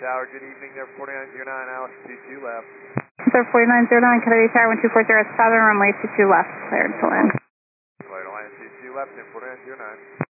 Tower, good evening there, 4909, Alice 22 left. Sir 4909, Kennedy Tower, 1240 southern runway 22 left, cleared to land. Cleared to land 22 left, and 4909.